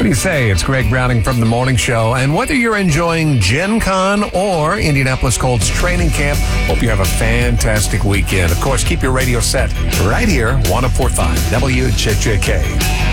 What do you say? It's Greg Browning from The Morning Show. And whether you're enjoying Gen Con or Indianapolis Colts training camp, hope you have a fantastic weekend. Of course, keep your radio set right here, 104.5 WJJK.